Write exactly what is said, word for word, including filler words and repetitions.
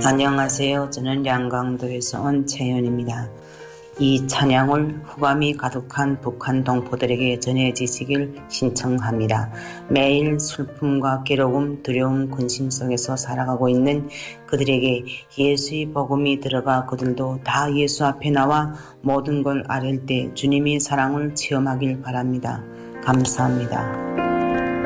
안녕하세요. 저는 양강도에서 온 채연입니다. 이 찬양을 후감이 가득한 북한 동포들에게 전해지시길 신청합니다. 매일 슬픔과 괴로움, 두려움, 근심 속에서 살아가고 있는 그들에게 예수의 복음이 들어가 그들도 다 예수 앞에 나와 모든 걸 아뢰 때 주님의 사랑을 체험하길 바랍니다. 감사합니다.